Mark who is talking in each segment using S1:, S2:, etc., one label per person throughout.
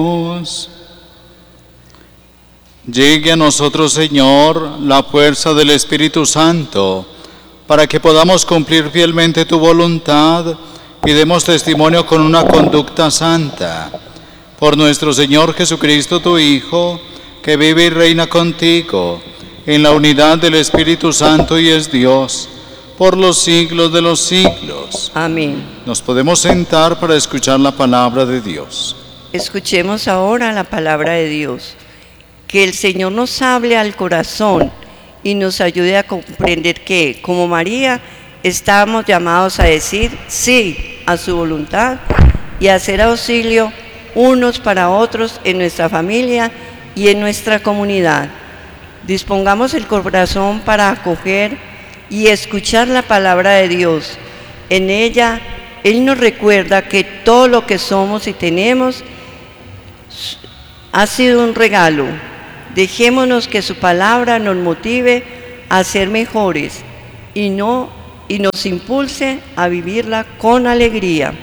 S1: Llegue a nosotros, Señor, la fuerza del Espíritu Santo, para que podamos cumplir fielmente tu voluntad y demos testimonio con una conducta santa. Por nuestro Señor Jesucristo, tu Hijo, que vive y reina contigo, en la unidad del Espíritu Santo y es Dios, por los siglos de los siglos.
S2: Amén.
S1: Nos podemos sentar para escuchar la palabra de Dios.
S2: Escuchemos ahora la palabra de Dios. Que el Señor nos hable al corazón y nos ayude a comprender que, como María, estamos llamados a decir sí a su voluntad y a hacer auxilio unos para otros en nuestra familia y en nuestra comunidad. Dispongamos el corazón para acoger y escuchar la palabra de Dios. En ella, Él nos recuerda que todo lo que somos y tenemos ha sido un regalo. Dejémonos que su palabra nos motive a ser mejores y nos impulse a vivirla con alegría.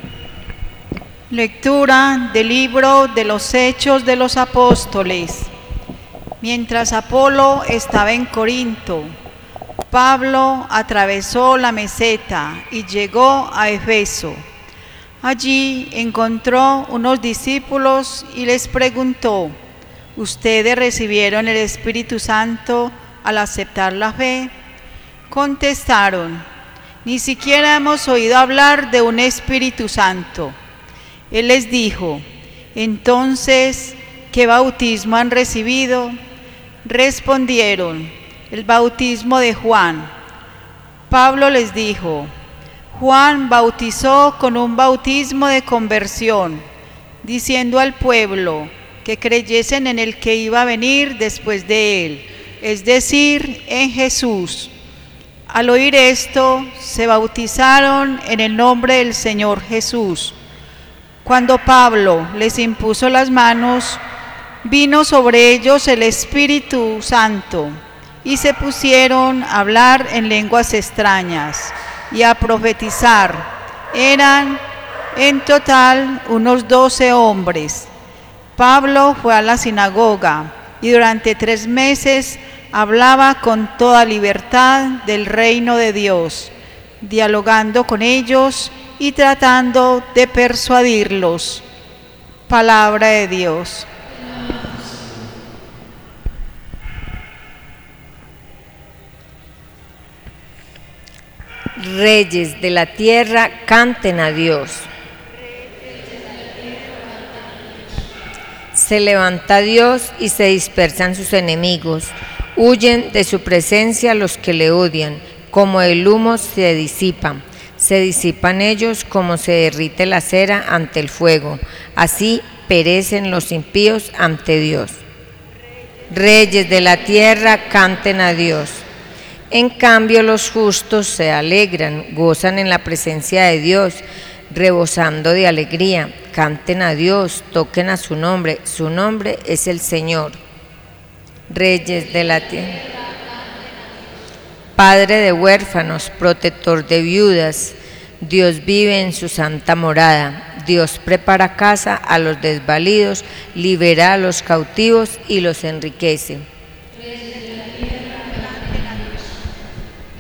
S3: Lectura del libro de los Hechos de los Apóstoles. Mientras Apolo estaba en Corinto, Pablo atravesó la meseta y llegó a Éfeso. Allí encontró unos discípulos y les preguntó: ¿Ustedes recibieron el Espíritu Santo al aceptar la fe? Contestaron: ni siquiera hemos oído hablar de un Espíritu Santo. Él les dijo: entonces, ¿qué bautismo han recibido? Respondieron: el bautismo de Juan. Pablo les dijo: Juan bautizó con un bautismo de conversión, diciendo al pueblo que creyesen en el que iba a venir después de él, es decir, en Jesús. Al oír esto, se bautizaron en el nombre del Señor Jesús. Cuando Pablo les impuso las manos, vino sobre ellos el Espíritu Santo, y se pusieron a hablar en lenguas extrañas y a profetizar. Eran en total unos 12 hombres. Pablo fue a la sinagoga y durante 3 meses hablaba con toda libertad del reino de Dios, dialogando con ellos y tratando de persuadirlos. Palabra de Dios.
S4: Reyes de la tierra, canten a Dios. Se levanta Dios y se dispersan sus enemigos. Huyen de su presencia los que le odian, como el humo se disipan. Se disipan ellos como se derrite la cera ante el fuego. Así perecen los impíos ante Dios. Reyes de la tierra, canten a Dios. En cambio, los justos se alegran, gozan en la presencia de Dios, rebosando de alegría. Canten a Dios, toquen a su nombre es el Señor. Reyes de la tierra. Padre de huérfanos, protector de viudas, Dios vive en su santa morada. Dios prepara casa a los desvalidos, libera a los cautivos y los enriquece.